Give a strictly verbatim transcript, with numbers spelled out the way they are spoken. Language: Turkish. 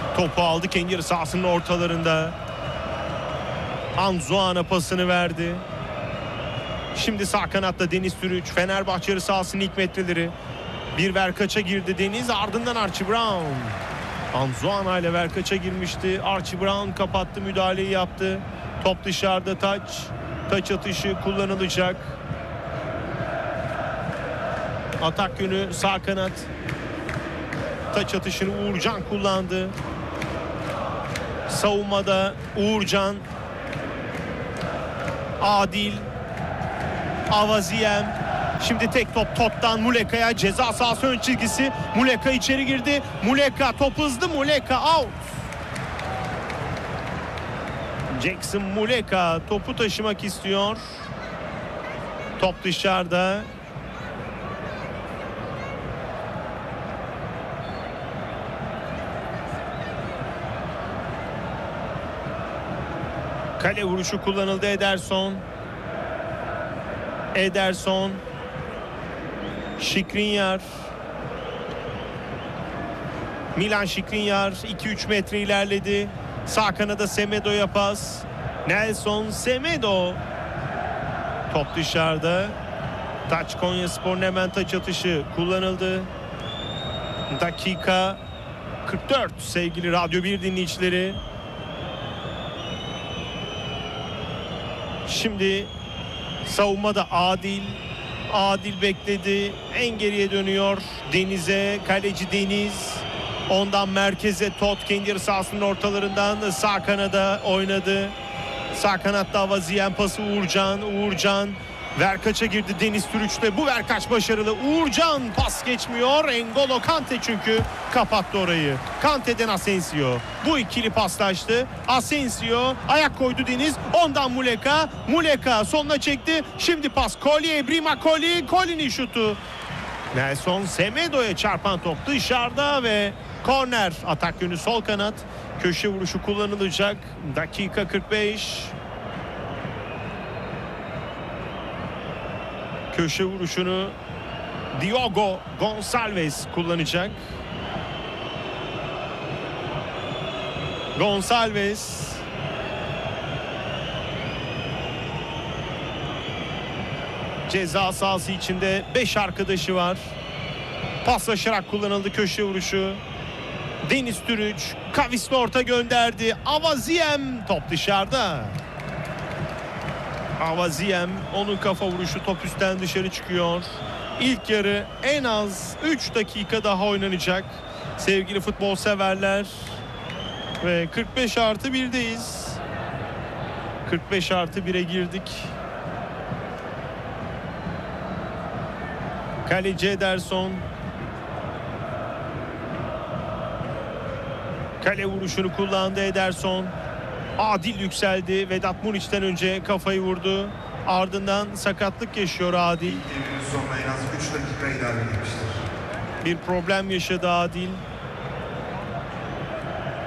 Topu aldı kendi yarı sahasının ortalarında. Anzuana pasını verdi. Şimdi sağ kanatta Deniz Türüç. Fenerbahçe yarı sahasının ilk metreleri. Bir verkaça girdi Deniz, ardından Archie Brown. Anzuana ile verkaça girmişti. Archie Brown kapattı, müdahaleyi yaptı. Top dışarıda, taç. Taç atışı kullanılacak. Atak yönü sağ kanat. Taç atışını Uğurcan kullandı. Savunmada Uğurcan, Adil, Avaziem. Şimdi tek top Tot'tan Muleka'ya, ceza sahası ön çizgisi. Muleka içeri girdi. Muleka top hızlı. Muleka out. Jackson Muleka topu taşımak istiyor. Top dışarıda. Kale vuruşu kullanıldı. Ederson. Ederson. Skriniar. Milan Skriniar iki üç metre ilerledi. Sağ kanada Semedo'ya pas. Nelson Semedo. Top dışarıda. Taç Konyaspor'un hemen taç atışı kullanıldı. Dakika kırk dört sevgili Radyo bir dinleyicileri. Şimdi savunmada Adil. Adil bekledi. En geriye dönüyor. Deniz'e. Kaleci Deniz. Ondan merkeze Tot kendi yarı sahasının ortalarından sağ kanada oynadı. Sağ kanatta Avaziem pası Uğurcan. Uğurcan verkaça girdi Deniz Türüç'le. Bu verkaç başarılı. Uğurcan pas geçmiyor. N'Golo Kante çünkü kapattı orayı. Kante'den Asensio. Bu ikili paslaştı. Asensio ayak koydu Deniz. Ondan Muleka. Muleka sonuna çekti. Şimdi pas Colli. Brima Colli. Colli'nin şutu. Nelson Semedo'ya çarpan top dışarıda ve korner. Atak yönü sol kanat. Köşe vuruşu kullanılacak. Dakika kırk beş. Köşe vuruşunu Diogo Gonçalves kullanacak. Gonçalves. Ceza sahası içinde beş arkadaşı var. Paslaşarak kullanıldı köşe vuruşu. Deniz Türüç kavisli orta gönderdi. Avaziem top dışarıda. Avaziem, onun kafa vuruşu top üstten dışarı çıkıyor. İlk yarı en az üç dakika daha oynanacak sevgili futbol severler. Ve kırk beş artı birdeyiz. kırk beş artı bire girdik. Kaleci Ederson. Kale vuruşunu kullandı Ederson. Adil yükseldi. Vedat Muriç'ten önce kafayı vurdu. Ardından sakatlık yaşıyor Adil. Sonuna en az üç dakika ilerlemiştir. Bir problem yaşadı Adil.